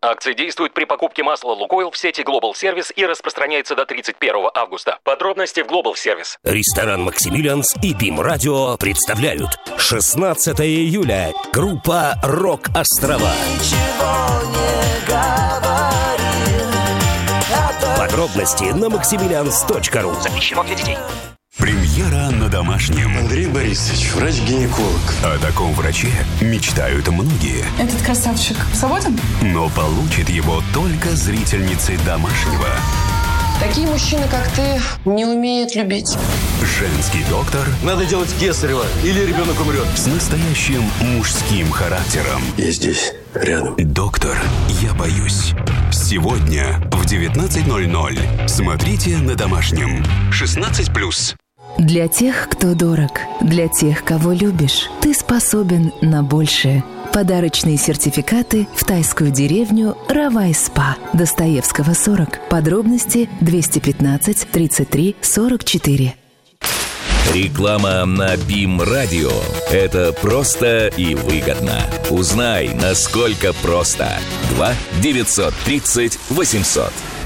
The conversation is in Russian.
Акция действует при покупке масла «Лукойл» в сети Global Service и распространяется до 31 августа. Подробности в Global Service. Ресторан «Максимилианс» и ПИМ-радио представляют 16 июля. Группа «Рок-Острова». Подробности на maximilians.ru. Запрещено для детей. Премьера на домашнем. Андрей Борисович, врач-гинеколог. О таком враче мечтают многие. Этот красавчик свободен? Но получит его только зрительницы домашнего. Такие мужчины, как ты, не умеют любить. Женский доктор. Надо делать кесарево, или ребенок умрет. С настоящим мужским характером. Я здесь, рядом. Доктор, я боюсь. Сегодня в 19:00. Смотрите на домашнем. 16+. Для тех, кто дорог, для тех, кого любишь, ты способен на большее. Подарочные сертификаты в тайскую деревню Равай-Спа. Достоевского, 40. Подробности 215 33 44. Реклама на ПИМ-радио. Это просто и выгодно. Узнай, насколько просто. 2 930 800.